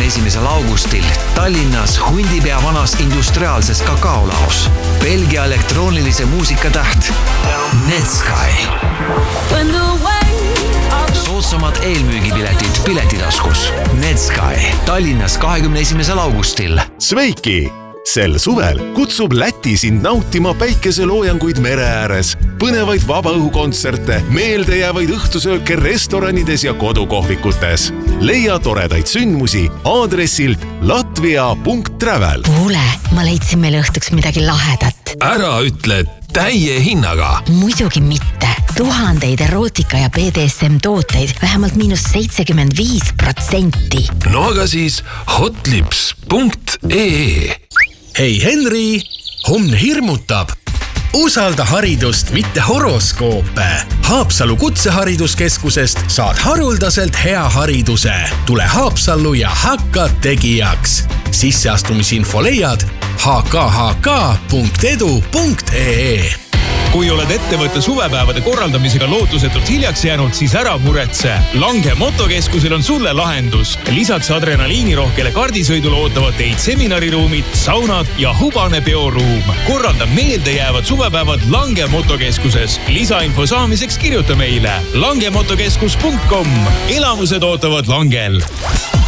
21. augustil Tallinnas Hundipea vanas industriaalses kakaolaos. Belgia elektroonilise muusika täht Netsky. Soodsamad eelmüügipiletid Piletitaskus. Netsky Tallinnas 21. augustil. Sveiki! Sel suvel kutsub Läti sind nautima päikeseloojanguid mere ääres, põnevaid vabaõhukontserte, meeldejäävaid õhtusööke restoranides ja kodukohvikutes. Leia toredaid sündmusi aadressilt latvia.travel. Kuule, ma leidsin meil õhtuks midagi lahedat. Ära ütle täie hinnaga. Muidugi mitte. Tuhandeid erootika ja BDSM tooteid vähemalt -75%. No aga siis hotlips.ee. Hei Henri, homne hirmutab. Usalda haridust, mitte horoskoope. Haapsalu kutsehariduskeskusest saad haruldaselt hea hariduse. Tule Haapsallu ja hakka tegijaks. Sisseastumisinfo leiad hkhk.edu.ee. Kui oled ettevõtte suvepäevade korraldamisega lootusetult hiljaks jäänud, siis ära muretse. Lange motokeskusel on sulle lahendus. Lisaks adrenaliinirohkele kardisõidule ootavad teid seminariruumid, saunad ja hubane peoruum. Korralda meeldejäävad suvepäevad Lange motokeskuses. Lisainfo saamiseks kirjuta meile langemotokeskus.com. Elamused ootavad Langel.